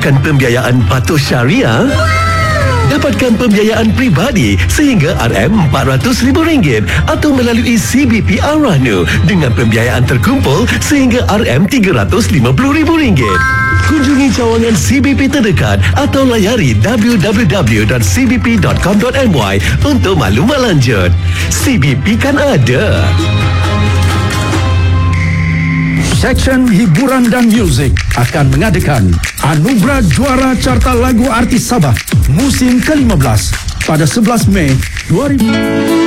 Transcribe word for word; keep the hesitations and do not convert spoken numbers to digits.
menggunakan pembiayaan patuh syariah? Dapatkan pembiayaan peribadi sehingga R M empat ratus ribu ringgit atau melalui C B P Ar-Rahnu dengan pembiayaan terkumpul sehingga R M tiga ratus lima puluh ribu ringgit. Kunjungi cawangan C B P terdekat atau layari w w w dot c b p dot com dot m y untuk maklumat lanjut. C B P kan ada. Seksyen hiburan dan muzik akan mengadakan Anugerah Juara Carta Lagu Artis Sabah musim ke lima belas pada sebelas Mei dua ribu